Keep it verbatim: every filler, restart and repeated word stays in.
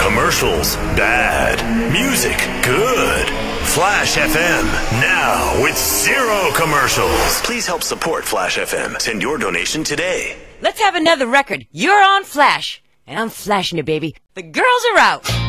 Commercials, bad. Music, good. Flash F M, now with zero commercials. Please help support Flash F M. Send your donation today. Let's have another record. You're on Flash. And I'm flashing it, baby. The girls are out.